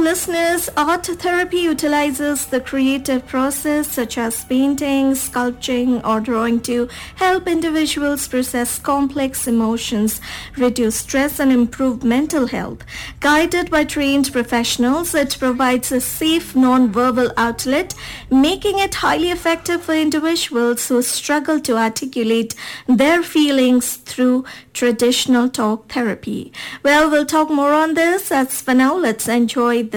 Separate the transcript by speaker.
Speaker 1: listeners, art therapy utilizes the creative process such as painting, sculpting, or drawing to help individuals process complex emotions, reduce stress, and improve mental health. Guided by trained professionals, it provides a safe non-verbal outlet, making it highly effective for individuals who struggle to articulate their feelings through traditional talk therapy. Well, we'll talk more on this. As for now, let's enjoy